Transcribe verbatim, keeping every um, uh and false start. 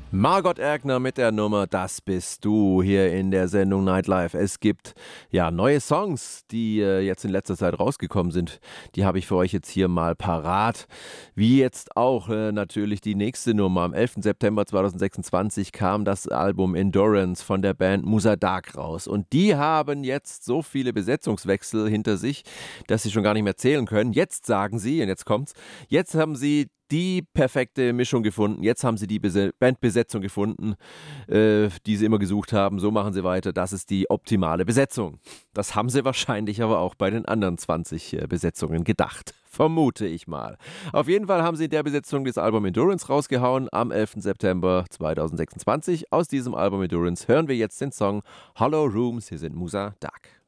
Margot Erkner mit der Nummer Das bist du hier in der Sendung Nightlife. Es gibt ja neue Songs, die äh, jetzt in letzter Zeit rausgekommen sind. Die habe ich für euch jetzt hier mal parat. Wie jetzt auch äh, natürlich die nächste Nummer. Am elften September zweitausendsechsundzwanzig kam das Album Endurance von der Band Musa Dark raus. Und die haben jetzt so viele Besetzungswechsel hinter sich, dass sie schon gar nicht mehr zählen können. Jetzt sagen sie, und jetzt kommt's, jetzt haben sie die perfekte Mischung gefunden. Jetzt haben sie die Bese- Bandbesetzung gefunden, äh, die sie immer gesucht haben. So machen sie weiter. Das ist die optimale Besetzung. Das haben sie wahrscheinlich aber auch bei den anderen zwanzig äh, Besetzungen gedacht. Vermute ich mal. Auf jeden Fall haben sie in der Besetzung das Album Endurance rausgehauen am elften September zweitausendsechsundzwanzig. Aus diesem Album Endurance hören wir jetzt den Song Hollow Rooms. Hier sind Musa Dark.